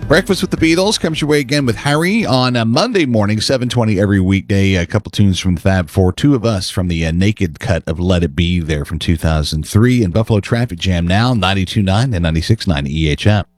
Breakfast with the Beatles comes your way again with Harry on a Monday morning, 7:20 every weekday. A couple tunes from the Fab Four, two of us from the Naked cut of Let It Be there from 2003, and Buffalo Traffic Jam now, 92.9 and 96.9 EHF.